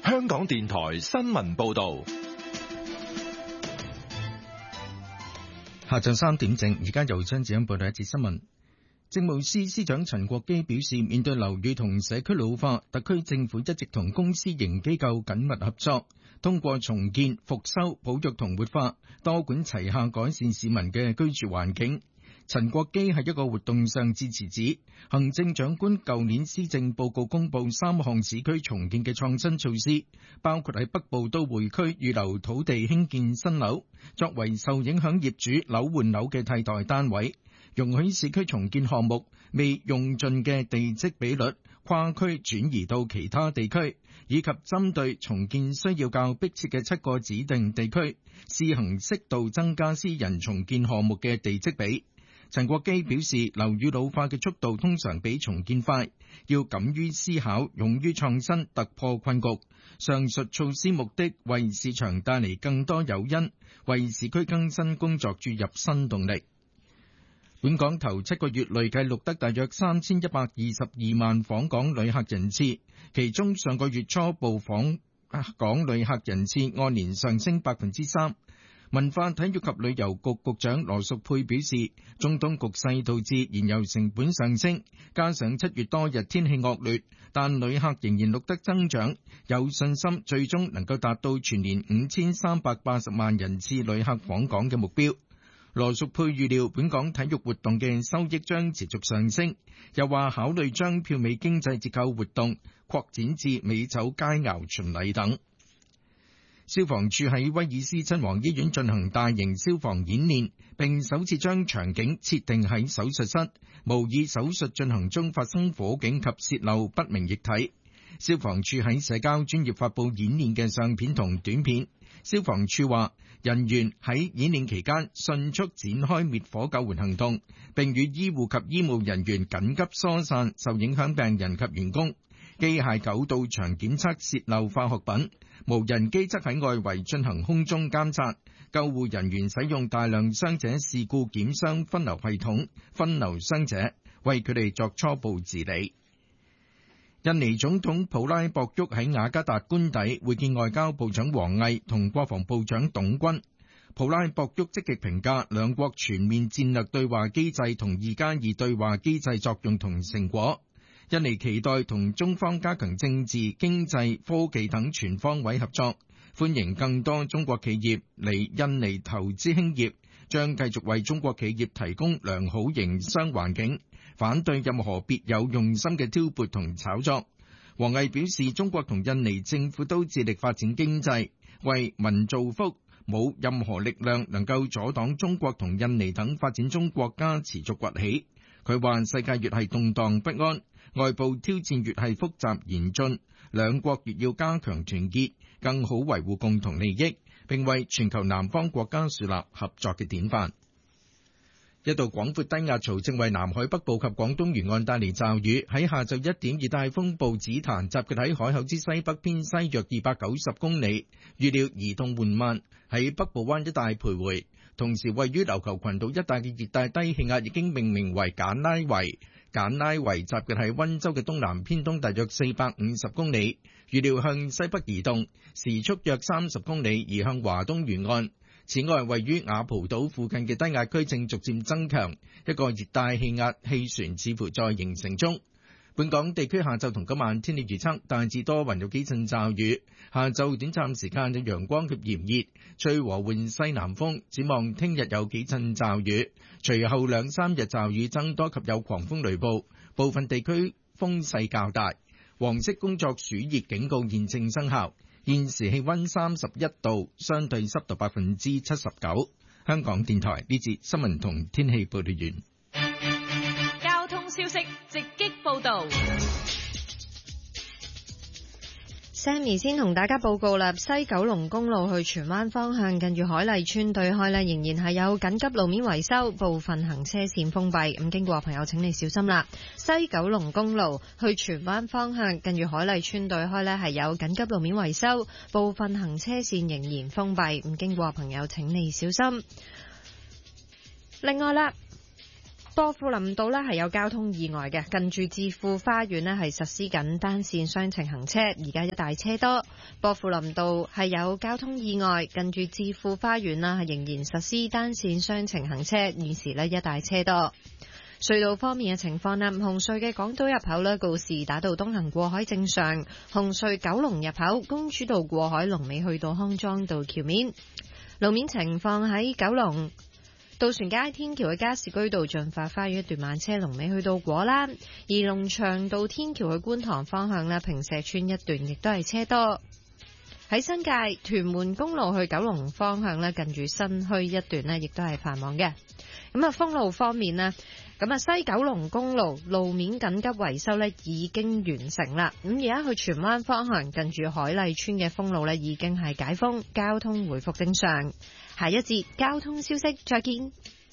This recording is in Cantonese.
香港電台新聞報道。 下晝3點正，而家由張子欣報道一節新聞。政務司司長陳國基表示，面對樓宇同社區老化，特區政府一直同公私營機構緊密合作，通過重建、復修、保育同活化，多管齊下改善市民嘅居住環境。陳國基喺一個活動上致辭指，行政長官舊年施政報告公布3項市區重建嘅創新措施，包括喺北部都會區預留土地興建新樓，作為受影響業主樓換樓嘅替代單位，容許市區重建項目未用盡嘅地積比率跨區轉移到其他地區，以及針對重建需要較迫切嘅7個指定地區，試行適度增加私人重建項目嘅地積比。陳國基表示，樓宇老化嘅速度通常比重建快，要敢於思考，勇於創新，突破困局。上述措施目的為市場帶嚟更多誘因，為市區更新工作注入新動力。本港頭7個月累計錄得大約3122萬訪港旅客人次，其中上個月初步訪港旅客人次按年上升3%。文化體育及旅遊局局長羅淑佩表示，中東局勢導致燃油成本上升，加上7月多日天氣惡劣，但旅客仍然錄得增長，有信心最終能夠達到全年5380萬人次旅客訪港嘅目標。羅淑佩預料本港體育活動嘅收益將持續上升，又話考慮將票尾經濟折扣活動擴展至美酒佳肴巡禮等。消防處喺威爾斯親王醫院進行大型消防演練，並首次將場景設定喺手術室，模擬手術進行中發生火警及洩漏不明液體。消防處喺社交專頁發布演練嘅相片同短片。消防處話，人員喺演練期間迅速展開滅火救援行動，並與醫護及醫務人員緊急疏散受影響病人及員工。機械狗到場檢測洩漏化學品，無人機則喺外圍進行空中監察。救護人員使用大量傷者事故檢傷分流系統分流傷者，為佢哋作初步治理。印尼總統普拉博沃喺雅加達官邸會見外交部長王毅同國防部長董軍。普拉博沃積極評價兩國全面戰略對話機制同2+2對話機制作用同成果。印尼期待同中方加強政治、經濟、科技等全方位合作，歡迎更多中國企業嚟印尼投資興業，將繼續為中國企業提供良好營商環境，反對任何別有用心嘅挑撥同炒作。王毅表示，中國同印尼政府都致力發展經濟，為民造福，冇任何力量能夠阻擋中國同印尼等發展中國家持續崛起。佢話世界越係動盪不安，外部挑戰越係複雜嚴峻，兩國越要加強團結，更好維護共同利益，並為全球南方國家樹立合作嘅典範。一道廣闊低壓槽正為南海北部及廣東沿岸帶嚟驟雨。喺下晝1點，熱帶風暴紫檀集結喺海口之西北偏西約290公里，預料移動緩慢，喺北部灣一帶徘徊。同時，位於琉球群島一帶嘅熱帶低氣壓已經命名為簡拉維。簡拉維集結喺溫州嘅東南偏東大約450公里，預料向西北移動，時速約30公里，移向華東沿岸。此外，位於雅蒲島附近嘅低壓區正逐漸增強，一個熱帶氣壓氣旋似乎在形成中。本港地區下晝同今晚天氣預測，大致多雲有幾陣驟雨，下晝短暫時間有陽光及炎熱，吹和緩西南風。展望聽日有幾陣驟雨，隨後2-3日驟雨增多及有狂風雷暴，部分地區風勢較大。黃色工作暑熱警告現正生效。現時氣溫31度，相對濕度79%。香港電台呢節新聞同天氣報道完。 交通消息直擊報道。Sammy 先同大家報告啦，西九龍公路去荃灣方向近住海麗村對開呢，仍然係有緊急路面維修，部分行車線封閉，咁經過朋友請你小心啦。西九龍公路去荃灣方向近住海麗村對開呢，係有緊急路面維修，部分行車線仍然封閉，咁經過朋友請你小心。另外啦， 薄扶林道呢係有交通意外嘅，近住置富花園呢係實施緊單線雙程行車，而家一大車多。薄扶林道係有交通意外，近住置富花園啦係仍然實施單線雙程行車，現時呢一大車多。隧道方面嘅情況啦，紅隧嘅港島入口呢，告士打道東行過海正常，紅隧九龍入口公主道過海龍尾去到康莊道橋面。路面情況喺九龍渡船街天橋嘅加士居道駿發花園一段慢車龍尾去到果欄，而龍翔道天橋去觀塘方向呢，坪石邨一段亦都係車多。喺新界屯門公路去九龍方向呢，近住新墟一段呢，亦都係繁忙嘅。咁封路方面呢，西九龍公路路面緊急維修呢已經完成啦。咁而家去荃灣方向近住海麗村嘅封路呢已經係解封，交通回復正常。下一節交通消息再見。